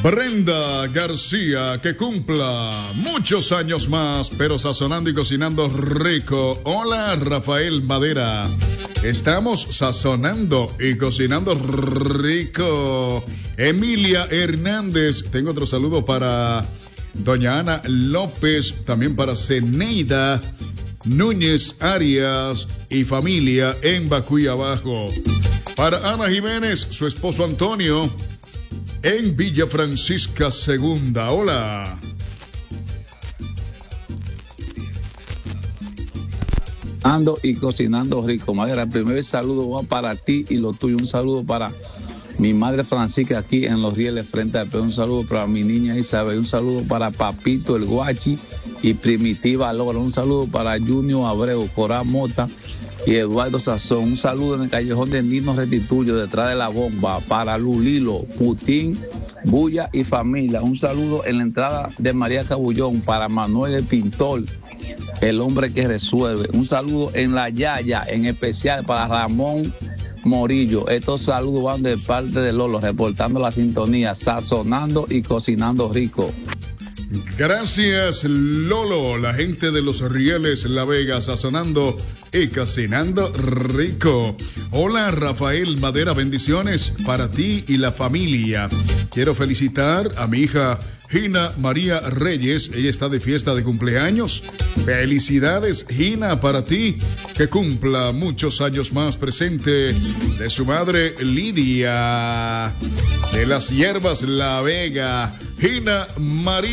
Brenda García, que cumpla muchos años más, pero sazonando y cocinando rico. Hola, Rafael Madera. Estamos sazonando y cocinando rico. Emilia Hernández. Tengo otro saludo para doña Ana López, también para Zeneida Núñez Arias y familia en Bacuy Abajo. Para Ana Jiménez, su esposo Antonio, en Villa Francisca Segunda. Hola. Ando y cocinando rico. Madera, el primer saludo va para ti y lo tuyo. Un saludo para mi madre Francisca aquí en Los Rieles frente al Perú. Un saludo para mi niña Isabel. Un saludo para Papito el Guachi y Primitiva Lora. Un saludo para Junior Abreu, Corá Mota y Eduardo Sazón. Un saludo en el callejón de Nino Restituyo, detrás de la bomba, para Lulilo, Putín, Bulla y familia. Un saludo en la entrada de María Cabullón para Manuel el Pintor, el hombre que resuelve. Un saludo en la Yaya, en especial para Ramón Morillo. Estos saludos van de parte de Lolo, reportando la sintonía, sazonando y cocinando rico. Gracias, Lolo, la gente de Los Rieles, La Vega, sazonando y cocinando rico. Hola, Rafael Madera, bendiciones para ti y la familia. Quiero felicitar a mi hija Gina María Reyes, ella está de fiesta de cumpleaños. Felicidades, Gina, para ti, que cumpla muchos años más, presente de su madre Lidia, de las Hierbas La Vega. Gina María